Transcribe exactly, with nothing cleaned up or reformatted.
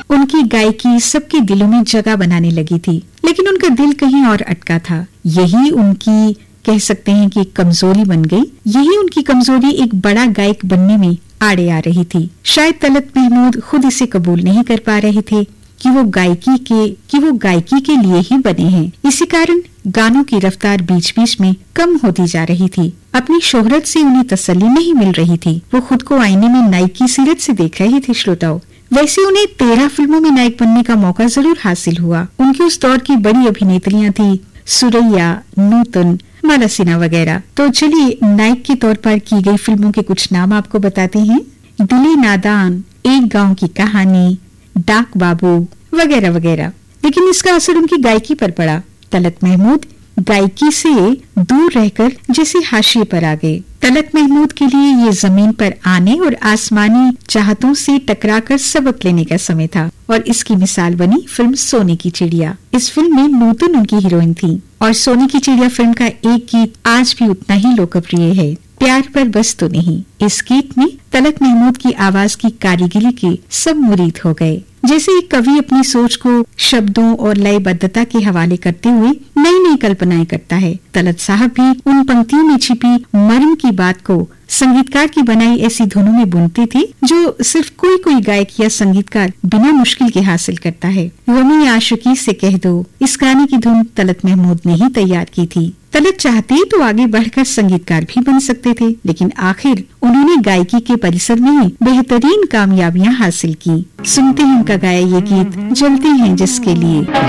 उनकी गायकी सबके दिलों में जगह बनाने लगी थी, लेकिन उनका दिल कहीं और अटका था। यही उनकी कह सकते हैं कि कमजोरी बन गई। यही उनकी कमजोरी एक बड़ा गायक बनने में आड़े आ रही थी। शायद तलत महमूद खुद इसे कबूल नहीं कर पा रहे थे कि वो गायकी के कि वो गायकी के लिए ही बने हैं। इसी कारण गानों की रफ्तार बीच बीच में कम होती जा रही थी। अपनी शोहरत से उन्हें तसल्ली नहीं मिल रही थी। वो खुद को आईने में नायक की सीरत से देख रहे थे। श्रोताओं, वैसे उन्हें तेरह फिल्मों में नायक बनने का मौका जरूर हासिल हुआ। उनकी उस दौर की बड़ी अभिनेत्रियां थी सुरैया, नूतन, माला सिन्हा वगैरह। तो चलिए नायक के तौर पर की गई फिल्मों के कुछ नाम आपको बताते हैं। दिले नादान, एक गांव की कहानी, डाक बाबू वगैरह वगैरह। लेकिन इसका असर उनकी गायकी पर पड़ा। तलत महमूद गायकी से दूर रहकर जैसे हाशिए पर आ गए। तलत महमूद के लिए ये जमीन पर आने और आसमानी चाहतों से टकराकर सबक लेने का समय था, और इसकी मिसाल बनी फिल्म सोने की चिड़िया। इस फिल्म में नूतन उनकी हीरोइन थी, और सोने की चिड़िया फिल्म का एक गीत आज भी उतना ही लोकप्रिय है, प्यार पर बस तो नहीं। इस गीत में तलत महमूद की आवाज की कारीगरी के सब मुरीद हो गए। जैसे एक कवि अपनी सोच को शब्दों और लयबद्धता के हवाले करते हुए नई नई कल्पनाएं करता है, तलत साहब भी उन पंक्तियों में छिपी मर्म की बात को संगीतकार की बनाई ऐसी धुनों में बुनते थे जो सिर्फ कोई कोई गायक या संगीतकार बिना मुश्किल के हासिल करता है। गमी आशिकी से कह दो, इस गाने की धुन तलत महमूद ने ही तैयार की थी। तलत चाहते तो आगे बढ़कर संगीतकार भी बन सकते थे, लेकिन आखिर उन्होंने गायकी के परिसर में ही बेहतरीन कामयाबियां हासिल की। सुनते हैं उनका गाया ये गीत, जलते हैं जिसके लिए।